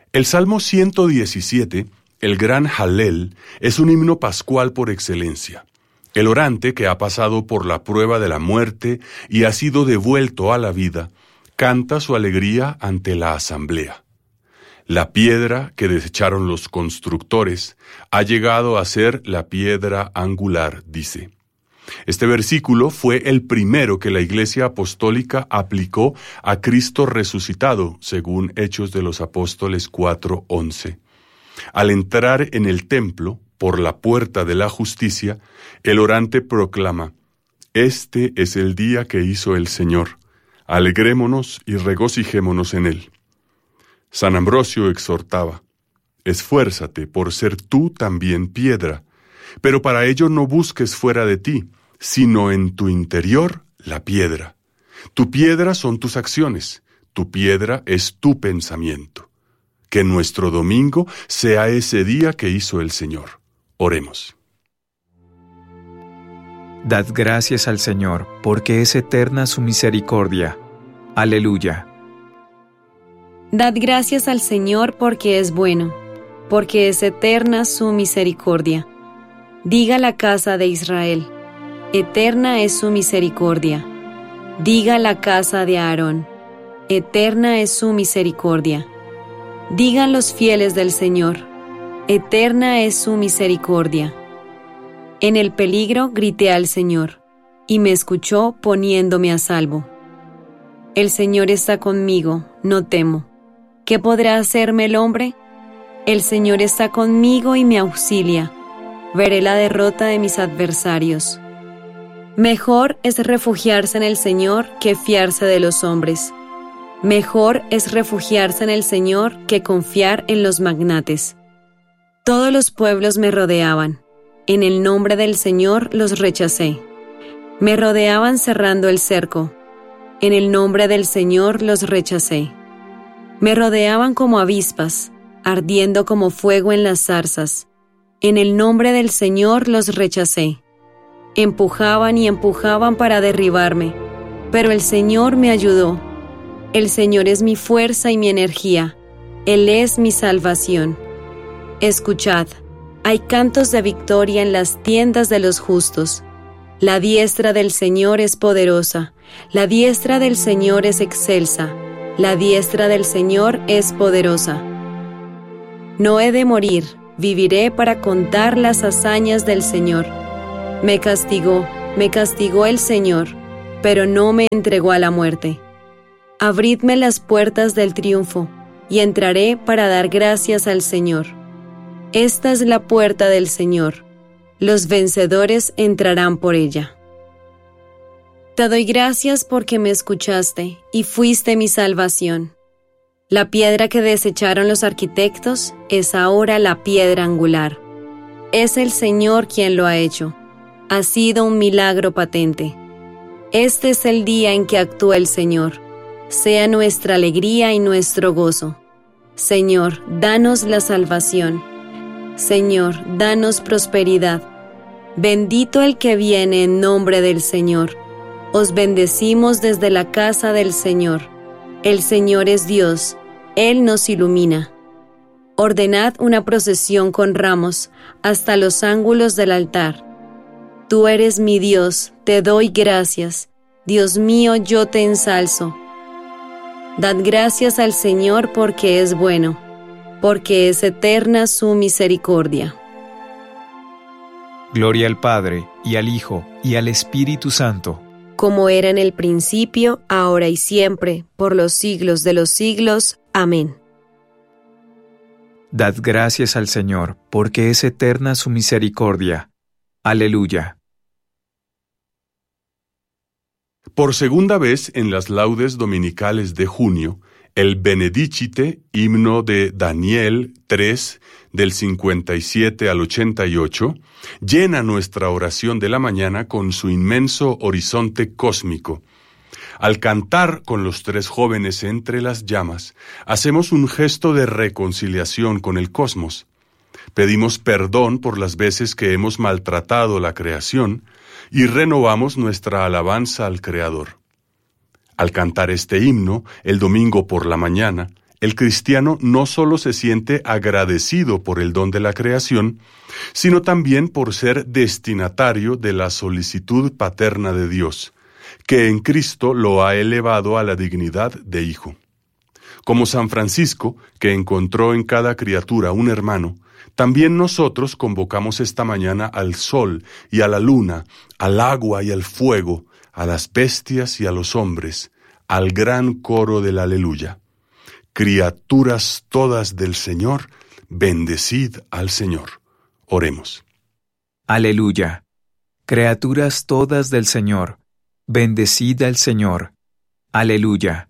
El Salmo 117, el gran Hallel, es un himno pascual por excelencia. El orante, que ha pasado por la prueba de la muerte y ha sido devuelto a la vida, canta su alegría ante la asamblea. La piedra que desecharon los constructores ha llegado a ser la piedra angular, dice. Este versículo fue el primero que la Iglesia Apostólica aplicó a Cristo resucitado, según Hechos de los Apóstoles 4:11. Al entrar en el templo, por la puerta de la justicia, el orante proclama: «Este es el día que hizo el Señor. Alegrémonos y regocijémonos en él». San Ambrosio exhortaba: «Esfuérzate por ser tú también piedra, pero para ello no busques fuera de ti, sino en tu interior la piedra. Tu piedra son tus acciones, tu piedra es tu pensamiento. Que nuestro domingo sea ese día que hizo el Señor». Oremos. Dad gracias al Señor, porque es eterna su misericordia. Aleluya. Dad gracias al Señor porque es bueno, porque es eterna su misericordia. Diga la casa de Israel: eterna es su misericordia. Diga la casa de Aarón: eterna es su misericordia. Digan los fieles del Señor: eterna es su misericordia. En el peligro grité al Señor, y me escuchó poniéndome a salvo. El Señor está conmigo, no temo. ¿Qué podrá hacerme el hombre? El Señor está conmigo y me auxilia. Veré la derrota de mis adversarios. Mejor es refugiarse en el Señor que fiarse de los hombres. Mejor es refugiarse en el Señor que confiar en los magnates. Todos los pueblos me rodeaban. En el nombre del Señor los rechacé. Me rodeaban cerrando el cerco. En el nombre del Señor los rechacé. Me rodeaban como avispas, ardiendo como fuego en las zarzas. En el nombre del Señor los rechacé. Empujaban y empujaban para derribarme, pero el Señor me ayudó. El Señor es mi fuerza y mi energía. Él es mi salvación. Escuchad, hay cantos de victoria en las tiendas de los justos. La diestra del Señor es poderosa, la diestra del Señor es excelsa, la diestra del Señor es poderosa. No he de morir, viviré para contar las hazañas del Señor. Me castigó el Señor, pero no me entregó a la muerte. Abridme las puertas del triunfo, y entraré para dar gracias al Señor. Esta es la puerta del Señor. Los vencedores entrarán por ella. Te doy gracias porque me escuchaste y fuiste mi salvación. La piedra que desecharon los arquitectos es ahora la piedra angular. Es el Señor quien lo ha hecho. Ha sido un milagro patente. Este es el día en que actúa el Señor. Sea nuestra alegría y nuestro gozo. Señor, danos la salvación. Señor, danos prosperidad. Bendito el que viene en nombre del Señor. Os bendecimos desde la casa del Señor. El Señor es Dios, Él nos ilumina. Ordenad una procesión con ramos hasta los ángulos del altar. Tú eres mi Dios, te doy gracias. Dios mío, yo te ensalzo. Dad gracias al Señor porque es bueno, porque es eterna su misericordia. Gloria al Padre, y al Hijo, y al Espíritu Santo. Como era en el principio, ahora y siempre, por los siglos de los siglos. Amén. Dad gracias al Señor, porque es eterna su misericordia. Aleluya. Por segunda vez en las laudes dominicales de junio, el Benedicite, himno de Daniel 3, del 57 al 88, llena nuestra oración de la mañana con su inmenso horizonte cósmico. Al cantar con los tres jóvenes entre las llamas, hacemos un gesto de reconciliación con el cosmos. Pedimos perdón por las veces que hemos maltratado la creación y renovamos nuestra alabanza al Creador. Al cantar este himno, el domingo por la mañana, El cristiano no solo se siente agradecido por el don de la creación, sino también por ser destinatario de la solicitud paterna de Dios, que en Cristo lo ha elevado a la dignidad de hijo. Como San Francisco, que encontró en cada criatura un hermano, también nosotros convocamos esta mañana al sol y a la luna, al agua y al fuego, a las bestias y a los hombres, al gran coro del Aleluya. Criaturas todas del Señor, bendecid al Señor. Oremos. Aleluya. Criaturas todas del Señor, bendecid al Señor. Aleluya.